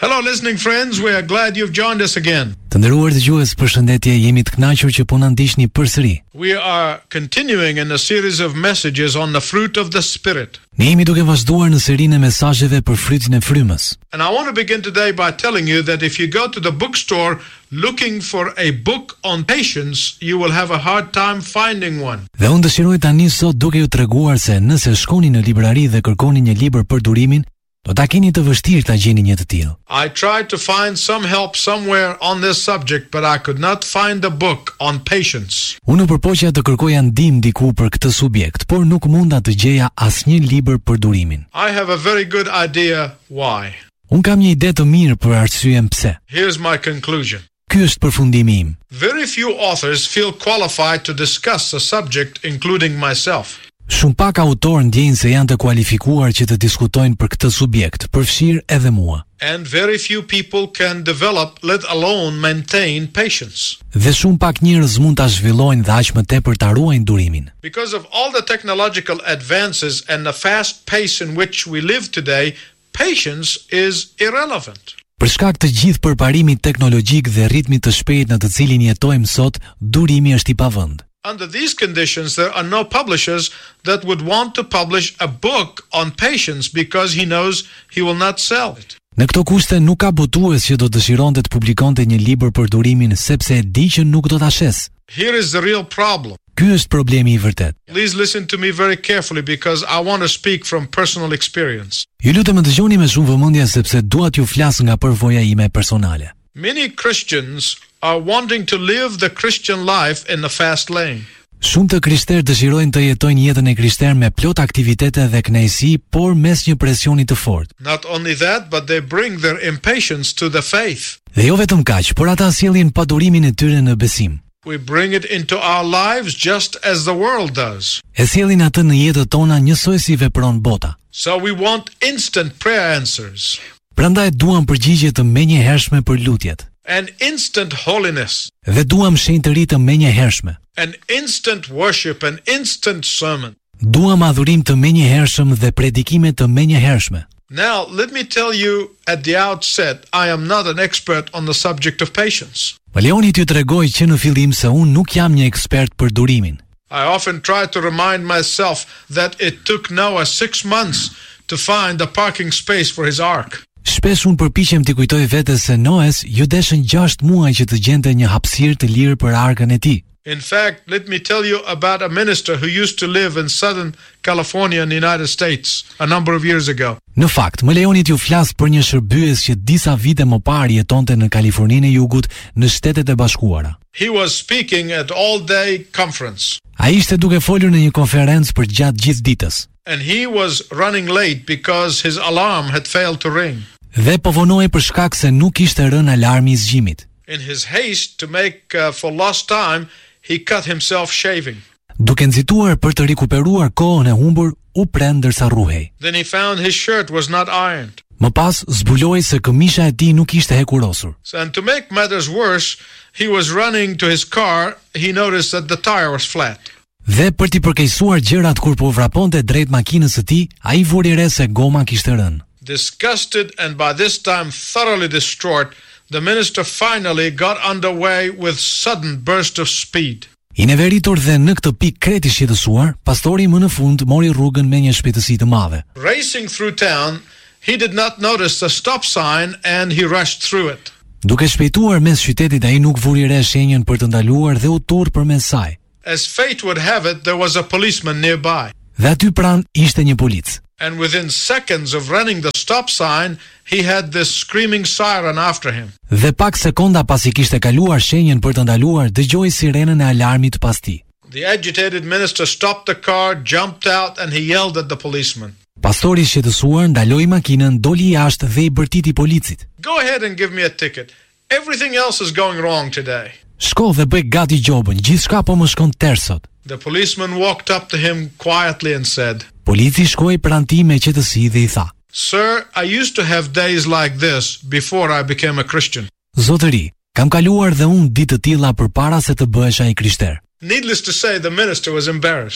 Hello listening friends, we are glad you've joined us again. Të nderuar dëgjues, përshëndetje, jemi të kënaqur që po na ndiqni përsëri. We are continuing in a series of messages on the fruit of the Spirit. Ne jemi duke vazhduar në serinë e mesazheve për frytin e frymës. And I want to begin today by telling you that if you go to the bookstore looking for a book on patience, you will have a hard time finding one. Dhe unë dëshiroj tani sot duke ju treguar se nëse shkoni në librari dhe kërkoni një libër për durimin, do ta keni të vështirë ta gjeni një të tillë. I tried to find some help somewhere on this subject, but I could not find a book on patience. Unë përpoqja të kërkoja ndihmë diku për këtë subjekt, por nuk munda të gjeja asnjë libër për durimin. I have a very good idea why. Unë kam një ide të mirë për arsyeën pse. Here's my conclusion. Ky është përfundimi im. Very few authors feel qualified to discuss a subject, including myself. Shumë pak autorë ndjejnë se janë të kualifikuar që të diskutojnë për këtë subjekt, përfshirë edhe mua. And very few people can develop, let alone maintain, patience. Dhe shumë pak njerëz mund ta zhvillojnë dhe aq më tepër ta ruajnë durimin. Because of all the technological advances and the fast pace in which we live today, patience is irrelevant. Për shkak të gjithë përparimit teknologjik dhe ritmit të shpejtë në të cilin jetojmë sot, durimi është i pavend. Under these conditions, there are no publishers that would want to publish a book on patience because he knows he will not sell it. Në këto kushte nuk ka botues që do dëshironte të publikonte një libër për durimin sepse e di që nuk do ta shes. Here is the real problem. Ky është problemi i vërtet. Please listen to me very carefully because I want to speak from personal experience. Ju lutem të dëgjoni me shumë vëmendje sepse dua t'ju flas nga përvoja ime personale. Many Christians are wanting to live the Christian life in the fast lane. Shumë të krishterë dëshirojnë të jetojnë jetën e krishterë me plot aktivitete dhe kënaqësi, por mes një presioni të fortë. Not only that, but they bring their impatience to the faith. Dhe jo vetëm kaq, por ata sjellin padurimin e tyre në besim. We bring it into our lives just as the world does. E sjellin atë në jetët tona njësoj si vepron bota. So we want instant prayer answers. Prandaj duam përgjigje të menjëhershme për lutjet. And instant holiness. Dhe duam shenjtëri të menjëhershme. And instant worship and instant sermon. Duam adhurim të menjëhershëm dhe predikime të menjëhershme. Now, let me tell you at the outset, I am not an expert on the subject of patience. Më lejoni t'ju tregoj që në fillim se unë nuk jam një ekspert për durimin. I often try to remind myself that it took Noah 6 months to find a parking space for his ark. Shpesh unë përpiqem t'i kujtoj vetes se Noes ju deshën 6 muaj që të gjente një hapësirë të lirë për arkën e tij. In fact, let me tell you about a minister who used to live in Southern California in the United States a number of years ago. Në fakt, më lejoni t'ju flas për një shërbyes që disa vite më parë jetonte në Kaliforninë e Jugut në Shtetet e Bashkuara. He was speaking at all-day conference. Ai ishte duke folur në një konferencë për gjatë gjithë ditës. And he was running late because his alarm had failed to ring. Dhe po vonoi për shkak se nuk kishte rënë alarmi i zgjimit. In his haste to make for lost time, he cut himself shaving. Duke nxituar për të rikuperuar kohën e humbur, u prend ndërsa rruhej. Then he found his shirt was not ironed. Më pas zbuloi se këmisha e tij nuk ishte hekurosur. So, and to make matters worse, he was running to his car, he noticed that the tire was flat. Dhe për t'i përkeqësuar gjërat kur po vraponte drejt makinës së tij, ai vuri re se goma kishte rënë. Disgusted and by this time thoroughly distraught, the minister finally got underway with sudden burst of speed. I neveritur dhe në këtë pikë kreti shqetësuar, pastori më në fund mori rrugën me një shpejtësi të madhe. Racing through town, he did not notice the stop sign and he rushed through it. Duke shpejtuar mes qytetit, ai nuk vuri re shenjën për të ndaluar dhe u turr përmes saj. As fate would have it, there was a policeman nearby. Dhe aty pranë ishte një polic. And within seconds of running the stop sign, he had this screaming siren after him. Dhe pak sekonda pasi kishte kaluar shenjën për të ndaluar, dëgjoi sirenën e alarmit pas tij. The agitated minister stopped the car, jumped out and he yelled at the policeman. Pastori i shqetësuar ndaloi makinën, doli jashtë dhe i bërtiti policit. Go ahead and give me a ticket. Everything else is going wrong today. Shko dhe bëj gati gjobën, gjithçka po më shkon tërë sot. The policeman walked up to him quietly and said, Polici shkoi pranë tij me qetësi dhe i tha: Sir, I used to have days like this before I became a Christian. Zotëri, kam kaluar dhe unë ditë të tilla përpara se të bëhesha i krishter. Needless to say, the minister was embarrassed.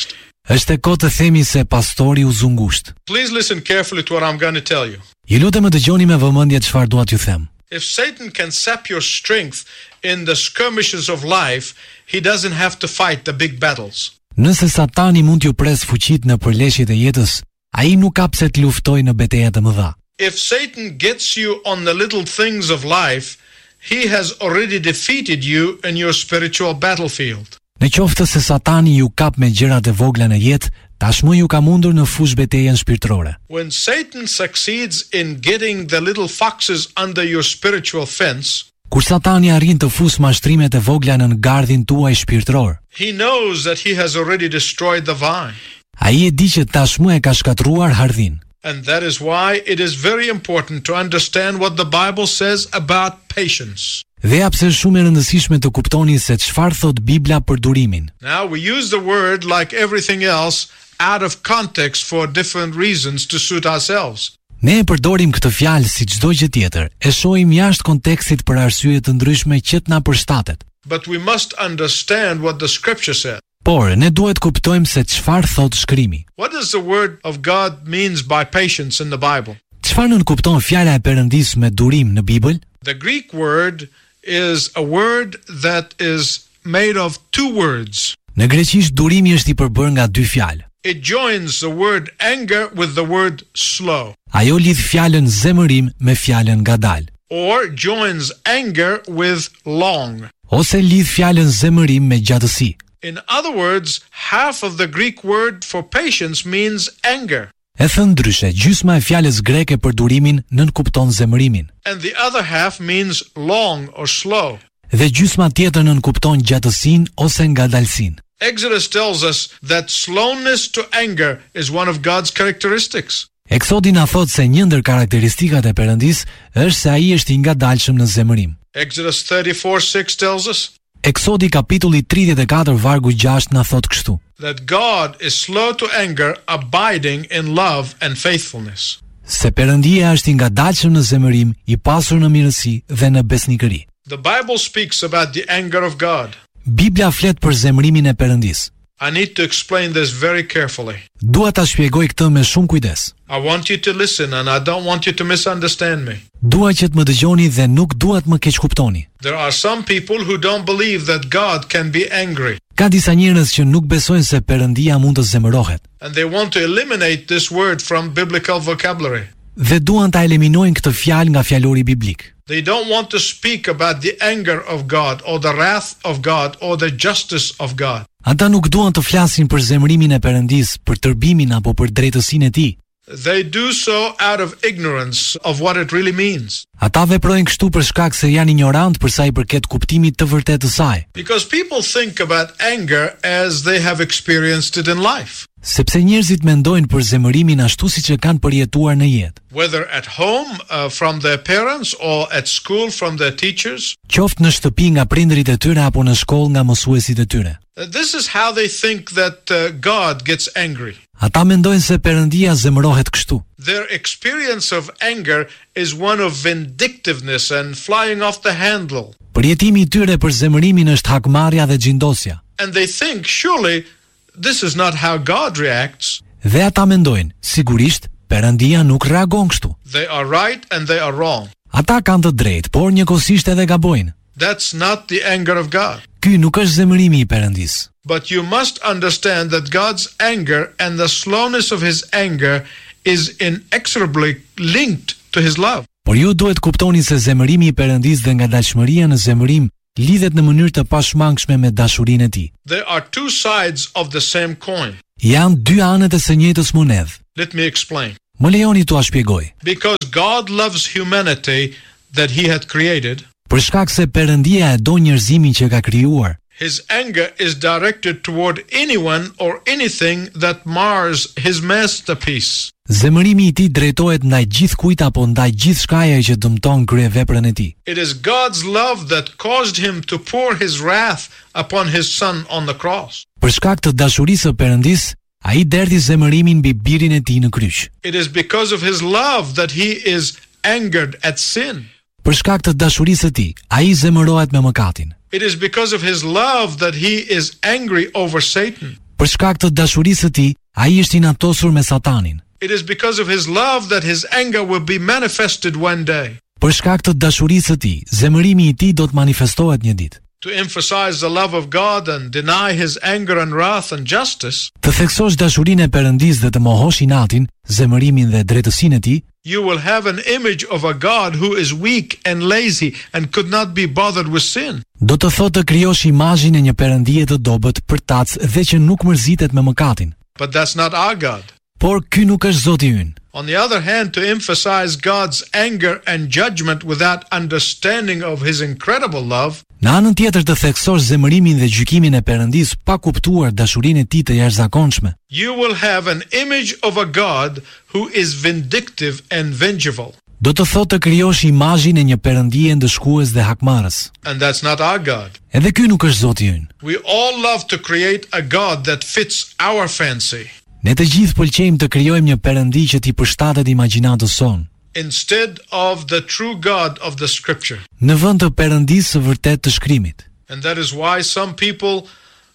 Është e kohë të themi se pastori u zungusht. Please listen carefully to what I'm going to tell you. Ju lutem më dëgjoni me vëmendje çfarë dua t'ju them. If Satan can sap your strength in the skirmishes of life, he doesn't have to fight the big battles. Nëse Satani mund t'ju pres fuqitë në përleshjet e jetës, ai nuk ka pse të luftojë në betejat e mëdha. If Satan gets you on the little things of life, he has already defeated you in your spiritual battlefield. Në qoftë se Satani ju kap me gjërat e vogla në jetë, tashmë ju ka mundur në fush betejën shpirtërore. When Satan succeeds in getting the little foxes under your spiritual fence, Kur Satani arrin të fusë mashtrimet e vogla në gardhin tuaj shpirtëror, he knows that he has already destroyed the vine. ai e di që tashmë e ka shkatruar hardhin. And that is why it is very important to understand what the Bible says about patience. Dhe ja pse është shumë e rëndësishme të kuptoni se çfarë thot Bibla për durimin. Now, we use the word like everything else out of context for different reasons to suit ourselves. Ne e përdorim këtë fjalë si çdo gjë tjetër, e shohim jashtë kontekstit për arsye të ndryshme që të na përshtatet. But we must understand what the scripture said. Por ne duhet kuptojmë se çfarë thot Shkrimi. What does the word of God means by patience in the Bible? Çfarë nën kupton fjala e Perëndis me durim në Bibël? The Greek word is a word that is made of two words. Në greqisht durimi është i përbërë nga dy fjalë. It joins the word anger with the word slow, Ajo lidh fjalën zemërim me fjalën ngadal, or joins anger with long. ose lidh fjalën zemërim me gjatësi. In other words, half of the Greek word for patience means anger, E thënë ndryshe, gjysma e fjalës greke për durimin nënkupton zemërimin, and the other half means long or slow. dhe gjysma tjetër nënkupton gjatësinë ose ngadalsinë. Exodus tells us that slowness to anger is one of God's characteristics. Eksodi na thot se një ndër karakteristikat e Perëndis është se ai është i ngadalshëm në zemërim. Exodus 34:6 tells us Eksodi kapitulli 34 vargu 6 na thot kështu: that God is slow to anger, abiding in love and faithfulness. Se Perëndia është i ngadalshëm në zemërim, i pasur në mirësi dhe në besnikëri. The Bible speaks about the anger of God. Bibla flet për zemërimin e Perëndis. I need to explain this very carefully. Dua ta shpjegoj këtë me shumë kujdes. I want you to listen and I don't want you to misunderstand me. Dua që të më dëgjoni dhe nuk dua të më keq kuptoni. There are some people who don't believe that God can be angry, Ka disa njerëz që nuk besojnë se Perëndia mund të zemërohet and they want to eliminate this word from biblical vocabulary. dhe duan ta eliminojnë këtë fjalë nga fjalori biblik. They don't want to speak about the anger of God or the wrath of God or the justice of God. Ata nuk duan të flasin për zemërimin e Perëndis, për tërbimin apo për drejtësinë e tij. They do so out of ignorance of what it really means. Ata veprojnë kështu për shkak se janë ignorant për sa i përket kuptimit të vërtetë të saj. Because people think about anger as they have experienced it in life. Sepse njerëzit mendojnë për zemërimin ashtu siç e kanë përjetuar në jetë. Whether at home from their parents or at school from their teachers. Qoftë në shtëpi nga prindërit e tyre apo në shkollë nga mësuesit e tyre. This is how they think that God gets angry. Ata mendojnë se Perëndia zemërohet kështu. Their experience of anger is one of vindictiveness and flying off the handle. Përjetimi i tyre për zemërimin është hakmarrja dhe xhindosja. And they think, surely, this is not how God reacts. Dhe ata mendojnë, sigurisht, Perëndia nuk reagon kështu. They are right and they are wrong. Ata kanë të drejtë, por njëkohësisht edhe gabojnë. That's not the anger of God. Ky nuk është zemërimi i Perëndis. But you must understand that God's anger and the slowness of his anger is inexorably linked to his love. Por ju duhet kuptoni se zemërimi i Perëndis dhe ngadalshmëria në zemërim lidhet në mënyrë të pashmangshme me dashurinë e tij. There are two sides of the same coin. Janë dy anët e së njëjtës monedh. Let me explain. Më lejoni t'ua shpjegoj. Because God loves humanity that he had created, Për shkak se Perëndia e do njerëzimin që ka krijuar, his anger is directed toward anyone or anything that mars his masterpiece. zemërimi i tij drejtohet ndaj gjithkujt apo ndaj gjithçkaja që dëmton kryeveprën e tij. It is God's love that caused him to pour his wrath upon his son on the cross. Për shkak të dashurisë së Perëndis, ai derdhi zemërimin mbi birin e tij në kryq. It is because of his love that he is angered at sin. Për shkak të dashurisë së tij, ai zemërohet me mëkatin. It is because of his love that he is angry over Satan. Për shkak të dashurisë së tij, ai është inatosur me Satanin. It is because of his love that his anger will be manifested one day. Për shkak të dashurisë së tij, zemërimi i tij do të manifestohet një ditë. To emphasize the love of God and deny his anger and wrath and justice, Të theksosh dashurinë e Perëndisë dhe të mohosh inatin, zemërimin dhe drejtësinë e tij, you will have an image of a God who is weak and lazy and could not be bothered with sin. do të thotë të krijosh imazhin e një Perëndie të dobët, përtac dhe që nuk mërzitet me mëkatin. But that's not our God. Por ky nuk është Zoti ynë. On the other hand, to emphasize God's anger and judgment without understanding of his incredible love, Në anën tjetër të theksosh zemërimin dhe gjykimin e Perëndisë pa kuptuar dashurinë e tij të jashtëzakonshme, you will have an image of a God who is vindictive and vengeful. do të thotë të krijosh imazhin e një Perëndie ndëshkues dhe hakmarrës. And that's not our God. Edhe ky nuk është Zoti ynë. We all love to create a God that fits our fancy, Ne të gjithë pëlqejmë të krijojmë një Perëndi që t'i përshtatet imagjinatës sonë, instead of the true God of the Scripture. në vend të Perëndisë së vërtet të shkrimit. And that is why some people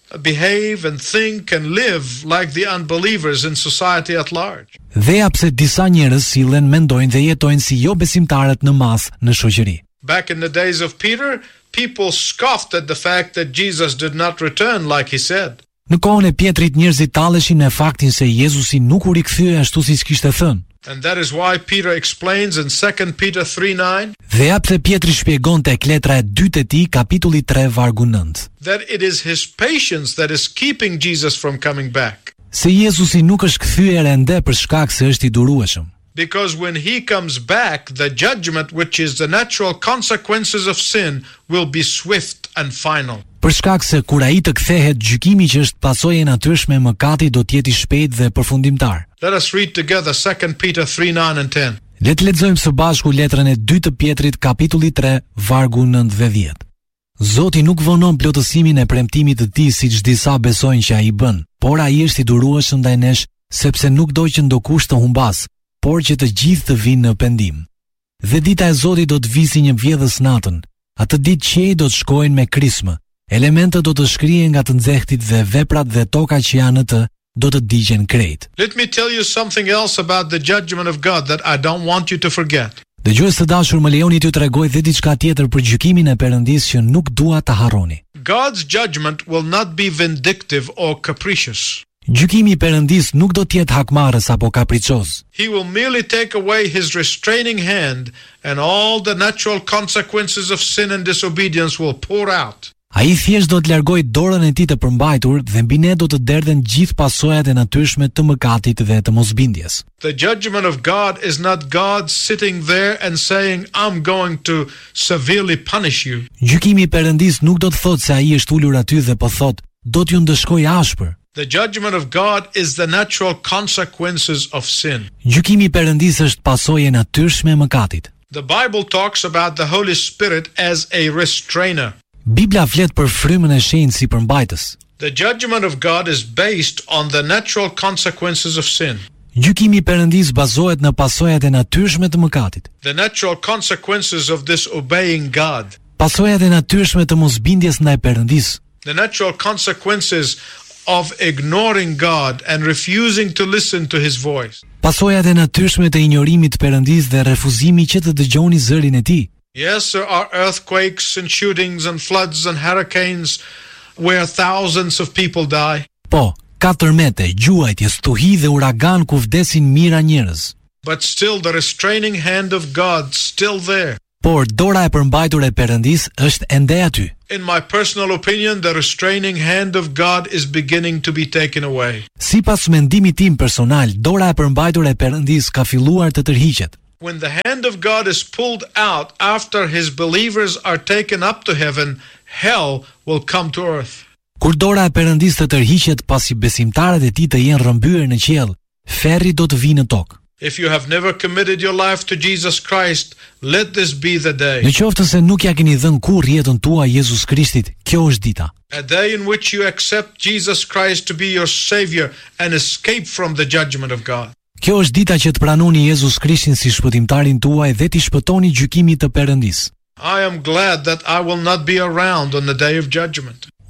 behave and think and live like the unbelievers in society at large. Dhe ja pse disa njerëz sillen, mendojnë dhe jetojnë si jo besimtarët në masë në shoqëri. Back in the days of Peter, people scoffed at the fact that Jesus did not return like he said. Në kohën e Pjetrit njerëzit talleshin me faktin se Jezusi nuk u rikthye ashtu siç kishte thënë. And that is why Peter explains in 2 Peter 3:9 Dhe ja pse Pietri shpjegon tek letra e dytë e tij, kapitulli 3 vargu 9, that it is his patience that is keeping Jesus from coming back. se Jezusi nuk është kthyer ende për shkak se është i durueshëm. Because when he comes back, the judgment, which is the natural consequences of sin, will be swift and final. Për shkak se kur ai të kthehet, gjykimi që është pasojë e natyrshme e mëkatit do të jetë i shpejtë dhe përfundimtar. Let us read together 2 Peter 3:9 and 10. Le të lexojmë së bashku letrën e dytë të Pjetrit, kapitulli 3, vargu 9 dhe 10. Zoti nuk vonon plotësimin e premtimit të tij siç disa besojnë që ai bën, por ai është i durueshëm ndaj nesh, sepse nuk do që ndokush të humbas, por që të gjithë të vinë në pendim. Dhe dita e Zotit do të vijë si një vjedhës natën. Atë ditë qiejt do të shkojnë me krismë. Elementët do të shkrihen nga të nxehtit dhe veprat dhe toka që janë në të do të digjen krejt. Let me tell you something else about the judgment of God that I don't want you to forget. Dëgjues të dashur, më lejoni t'ju tregoj dhe diçka tjetër për gjykimin e Perëndisë që nuk dua ta harroni. God's judgment will not be vindictive or capricious. Gjykimi i Perëndisë nuk do të jetë hakmarrës apo kapriçoz. He will merely take away his restraining hand, and all the natural consequences of sin and disobedience will pour out. Ai thjesht do të largojë dorën e tij të përmbajtur dhe mbi ne do të derdhen gjithë pasojat e natyrshme të mëkatit dhe të mosbindjes. The judgment of God is not God sitting there and saying, I'm going to severely punish you. Gjykimi i Perëndisë nuk do të thotë se ai është ulur aty dhe po thotë, do t'ju ndëshkoj ashpër. The judgment of God is the natural consequences of sin. Gjykimi i Perëndisë është pasojë e natyrshme e mëkatit. The Bible talks about the Holy Spirit as a restrainer. Bibla flet për frymën e shenjtë si përmbajtës. The judgment of God is based on the natural consequences of sin. Gjykimi i Perëndisë bazohet në pasojat e natyrshme të mëkatit. The natural consequences of disobeying God. Pasojat e natyrshme të mosbindjes ndaj Perëndisë. The natural consequences of ignoring God and refusing to listen to his voice. Pasojat e natyrshme të injorimit të Perëndisë dhe refuzimi që të dëgjoni zërin e tij. Yes, there are earthquakes and shootings and floods and hurricanes where thousands of people die. Po, ka tërmete, gjuajtje, stuhi dhe uragan ku vdesin mijëra njerëz. But still the restraining hand of God still there. Por dora e përmbajtur e Perëndisë është ende aty. In my personal opinion, the restraining hand of God is beginning to be taken away. Sipas mendimit tim personal, dora e përmbajtur e Perëndisë ka filluar të tërhiqet. When the hand of God is pulled out after his believers are taken up to heaven, hell will come to earth. Kur dora e Perëndisë të tërhiqet pasi besimtarët e tij të jenë rrëmbyer në qiell, ferri do të vijë në tokë. If you have never committed your life to Jesus Christ, let this be the day. Në qoftë se nuk ja keni dhënë kurrë jetën tuaj Jezus Krishtit, kjo është dita. A day in which you accept Jesus Christ to be your Savior and escape from the judgment of God. Kjo është dita që të pranoni Jezus Krishtin si shpëtimtarin tuaj dhe t'i shpëtoni gjykimit të Perëndisë. I am glad that I will not be around on the day of judgment.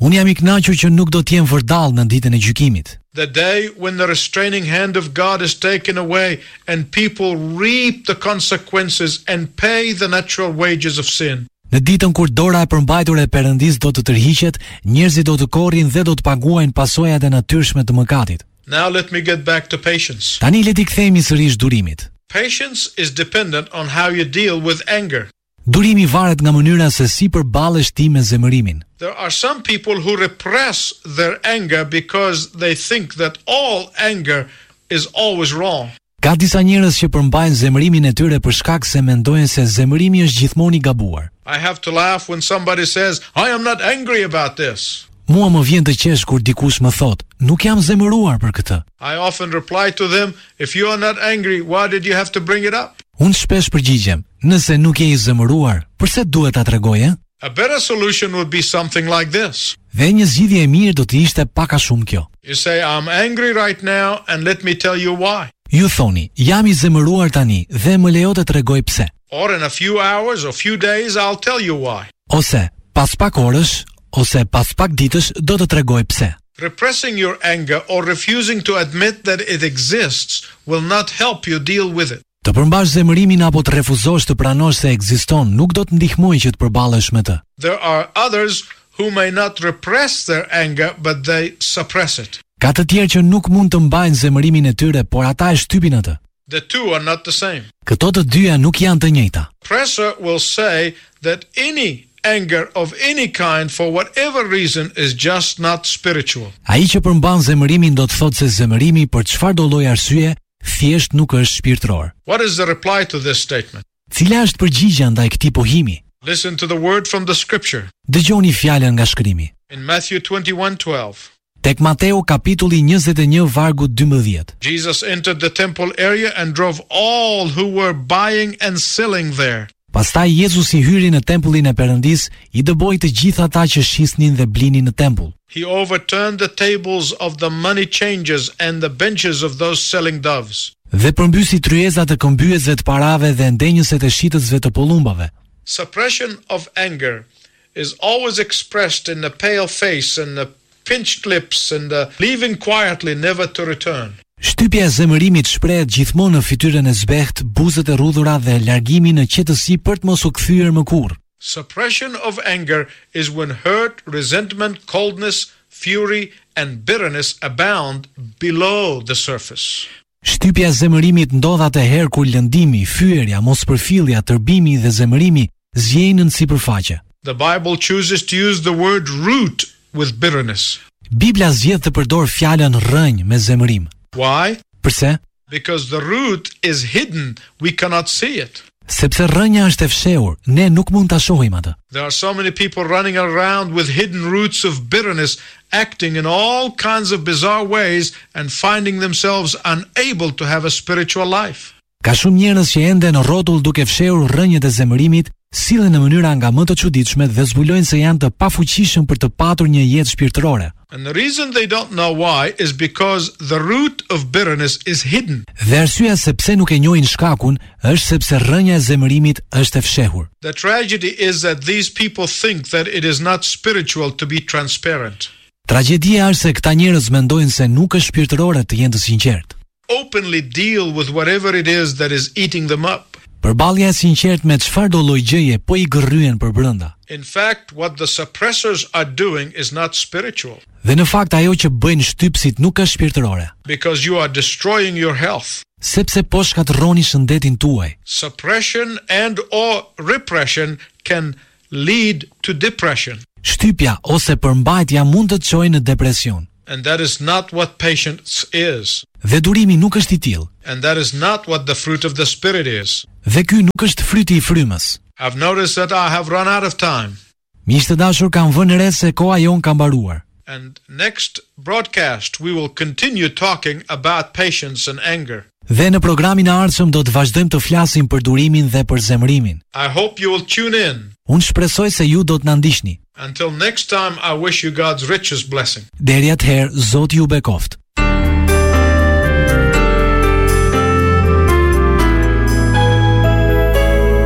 Unë jam I kënaqur që nuk do të jem vërdall në ditën e gjykimit. The day when the restraining hand of God is taken away and people reap the consequences and pay the natural wages of sin. Në ditën kur dora e përmbajtur e Perëndis do të tërhiqet, njerëzit do të korrin dhe do të paguajnë pasojat e natyrshme të mëkatit. Now let me get back to patience. Tani le t'i kthehemi sërish durimit. Patience is dependent on how you deal with anger. Durimi varet nga mënyra se si përballesh ti me zemërimin. There are some people who repress their anger because they think that all anger is always wrong. Ka disa njerëz që përmbajnë zemërimin e tyre për shkak se mendojnë se zemërimi është gjithmonë I gabuar. I have to laugh when somebody says, I am not angry about this. Mua më vjen të qesh kur dikush më thot, nuk jam zemëruar për këtë. I often reply to them, if you are not angry, why did you have to bring it up? Unë shpesh përgjigjem, nëse nuk je I zemëruar, përse duhet ta tregoje? A better solution would be something like this. Dhe një zgjidhje e mirë do të ishte pak a shumë kjo. You say, I'm angry right now and let me tell you why. Ju thoni, jam I zemëruar tani dhe më lejo të tregoj pse. Or in a few hours or few days, I'll tell you why. Ose pas pak orësh, ose pas pak ditësh do të tregoj pse. Repressing your anger or refusing to admit that it exists will not help you deal with it. Të përmbash zemërimin apo të refuzosh të pranosh se ekziston nuk do të ndihmojë që të përballesh me të. There are others who may not repress their anger, but they suppress it. Ka të tjerë që nuk mund të mbajnë zemërimin e tyre, por ata e shtypin atë. The two are not the same. Këto të dyja nuk janë të njëjta. Oppressor will say that any anger of any kind for whatever reason is just not spiritual. Ai që përmban zemërimin do të thotë se zemërimi për çfarëdo lloj arsye thjesht nuk është shpirtëror. What is the reply to this statement? Cila është përgjigjja ndaj këtij pohimi? Listen to the word from the scripture. Dëgjoni fjalën nga shkrimi. In Matthew 21:12. Tek Mateu kapitulli 21 vargu 12. Jesus entered the temple area and drove all who were buying and selling there. Pastaj Jezusi hyri në tempullin e Perëndis, I dëboi të gjithë ata që shisnin dhe blinin në tempull. He overturned the tables of the money changers and the benches of those selling doves. Dhe përmbysi tryezat e këmbyesve të parave dhe ndenjëset e shitësve të pollumbave. Suppression of anger is always expressed in the pale face and the pinched lips and the leaving quietly never to return. Shtypja e zemërimit shprehet gjithmonë në fytyrën e zbehtë, buzët e rrudhura dhe largimi në qetësi për të mos u kthyer më kurrë. Suppression of anger is when hurt, resentment, coldness, fury and bitterness abound below the surface. Shtypja e zemërimit ndodh atëherë kur lëndimi, fyerja, mospërfillja, tërbimi dhe zemërimi zgjenën në sipërfaqe. The Bible chooses to use the word root with bitterness. Bibla zgjedh të përdor fjalën rrënjë me zemërim. Why? Përse? Because the root is hidden, we cannot see it. Sepse rrënja është e fshehur, ne nuk mund ta shohim atë. There are so many people running around with hidden roots of bitterness, acting in all kinds of bizarre ways and finding themselves unable to have a spiritual life. Ka shumë njerëz që ende në rrotull duke fshehur rrënjët e zemërimit, sillen në mënyra nga më të çuditshme dhe zbulojnë se janë të pafuqishëm për të patur një jetë shpirtërore. And the reason they don't know why is because the root of bitterness is hidden. Dhe arsyeja se pse nuk e njohin shkakun është sepse rrënja e zemërimit është e fshehur. The tragedy is that these people think that it is not spiritual to be transparent. Tragjedia është se këta njerëz mendojnë se nuk është shpirtërore të jenë të sinqertë. Openly deal with whatever it is that is eating them up. Përballja e sinqertë me çfarëdo lloj gjëje po I gërryen për brenda. In fact, what the suppressors are doing is not spiritual. Dhe në fakt ajo që bëjnë shtypësit nuk është shpirtërore. Because you are destroying your health. Sepse po shkatërroni shëndetin tuaj. Suppression and or repression can lead to depression. Shtypja ose përmbajtja mund të çojë në depresion. And that is not what patience is. Dhe durimi nuk është I tillë. And that is not what the fruit of the Spirit is. Dhe ky nuk është fryti I frymës. I've noticed that I have run out of time. Miq të dashur, kam vënë re se koha jon ka mbaruar. And next broadcast we will continue talking about patience and anger. Dhe në programin e ardhshëm do të vazhdojmë të flasim për durimin dhe për zemërimin. I hope you will tune in. Unë shpresoj se ju do të na ndiqni. Until next time, I wish you God's richest blessing. Deri atëherë, Zoti ju bekoft.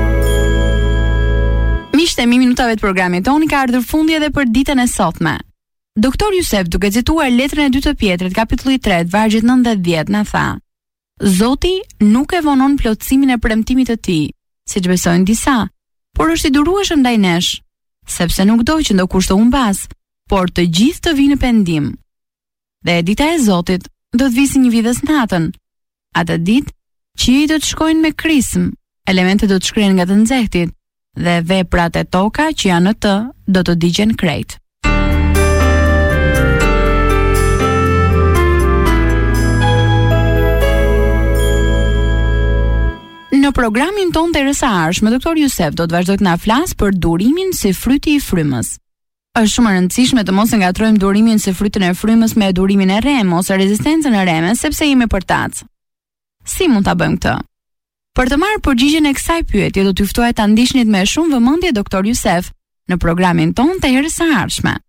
Miqtë, minutave të programit tonë ka ardhur fundi edhe për ditën e sotme. Doktor Jusef, duke cituar letrën e 2 të Pjetrit, kapitulli 3, vargjet 9-10, na tha: Zoti nuk e vonon plotësimin e premtimit të tij, siç besojnë disa, por është i durueshëm ndaj nesh, sepse nuk do që ndokush të humbas, por të gjithë të vinë në pendim. Dhe dita e Zotit do të vijë si një vidhës natën. Atë ditë qiejt do të shkojnë me krism, elementet do të shkrihen nga të nxehtit, dhe veprat e toka që janë në të do të digjen krejt. Në programin ton të rësa arshme, Dr. Jusef do të vazhdoj të na flas për durimin si fryti i frymës. Është shumë e rëndësishme të mos e ngatrojmë durimin si frytën e frymës me durimin e rreme ose rezistencën e rreme, sepse jemi përtac. Si mund ta bëjmë këtë? Për të marrë përgjigjen e kësaj pyetje, do t'ju ftoj ta ndiqni me shumë vëmendje Dr. Jusef në programin ton të herës së ardhshme.